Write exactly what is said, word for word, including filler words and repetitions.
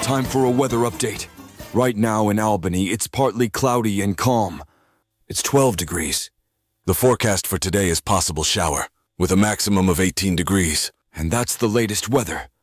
time for a weather update. Right now in Albany, it's partly cloudy and calm. It's twelve degrees. The forecast for today is possible shower, with a maximum of eighteen degrees. And that's the latest weather.